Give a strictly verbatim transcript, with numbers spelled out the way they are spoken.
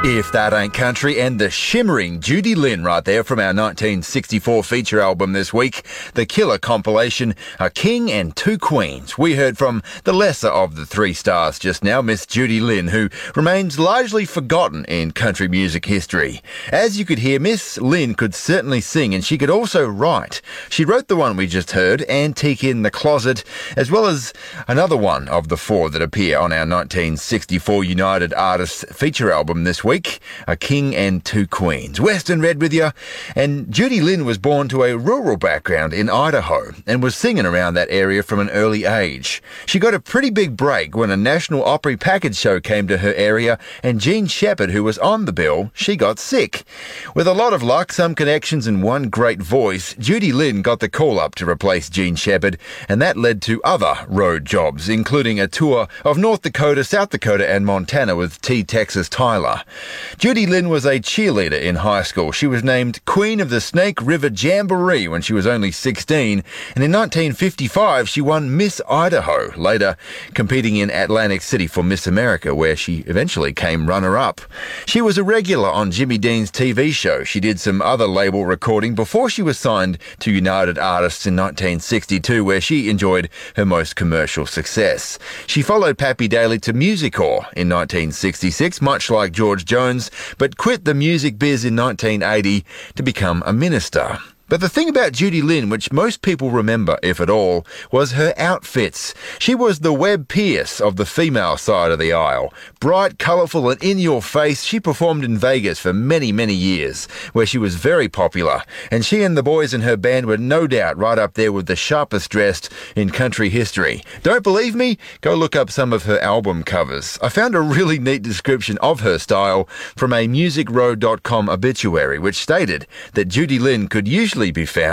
If That Ain't Country, and the shimmering Judy Lynn right there from our nineteen sixty-four feature album this week, the killer compilation, A King and Two Queens. We heard from the lesser of the three stars just now, Miss Judy Lynn, who remains largely forgotten in country music history. As you could hear, Miss Lynn could certainly sing, and she could also write. She wrote the one we just heard, Antique in the Closet, as well as another one of the four that appear on our nineteen sixty-four United Artists feature album this week. A King and Two Queens. Western Red with you. And Judy Lynn was born to a rural background in Idaho and was singing around that area from an early age. She got a pretty big break when a National Opry package show came to her area, and Jean Shepherd, who was on the bill, she got sick. With a lot of luck, some connections, and one great voice, Judy Lynn got the call up to replace Jean Shepherd, and that led to other road jobs, including a tour of North Dakota, South Dakota, and Montana with T. Texas Tyler. Judy Lynn was a cheerleader in high school. She was named Queen of the Snake River Jamboree when she was only sixteen, and in nineteen fifty-five she won Miss Idaho, later competing in Atlantic City for Miss America, where she eventually came runner-up. She was a regular on Jimmy Dean's T V show. She did some other label recording before she was signed to United Artists in nineteen sixty-two, where she enjoyed her most commercial success. She followed Pappy Daly to Musicorps in nineteen sixty-six, much like George Jones, but quit the music biz in nineteen eighty to become a minister. But the thing about Judy Lynn, which most people remember, if at all, was her outfits. She was the Webb Pierce of the female side of the aisle. Bright, colourful and in your face, she performed in Vegas for many, many years, where she was very popular. And she and the boys in her band were no doubt right up there with the sharpest dressed in country history. Don't believe me? Go look up some of her album covers. I found a really neat description of her style from a music row dot com obituary, which stated that Judy Lynn could usually be found